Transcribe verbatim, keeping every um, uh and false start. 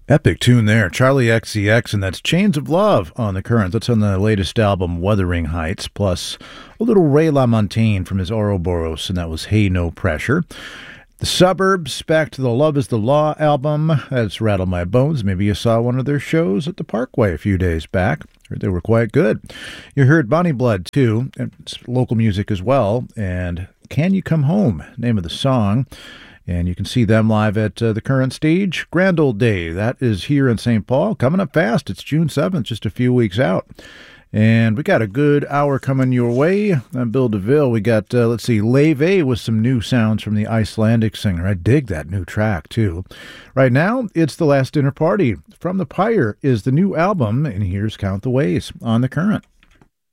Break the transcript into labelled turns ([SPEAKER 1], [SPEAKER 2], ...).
[SPEAKER 1] Epic tune there. Charlie X C X, and that's Chains of Love on the Current. That's on the latest album, Wuthering Heights, plus a little Ray LaMontagne from his Ouroboros, and that was Hey No Pressure. The Suburbs, back to the Love is the Law album. That's Rattle My Bones. Maybe you saw one of their shows at the Parkway a few days back. Heard they were quite good. You heard Bonnie Blood, too. It's local music as well. And Can You Come Home, name of the song. And you can see them live at uh, the Current Stage. Grand Old Day, that is here in Saint Paul. Coming up fast. It's June seventh, just a few weeks out. And we got a good hour coming your way. I'm Bill DeVille. We got, uh, let's see, Leve with some new sounds from the Icelandic singer. I dig that new track, too. Right now, it's The Last Dinner Party. From the Pyre is the new album, and here's Count the Ways on the Current.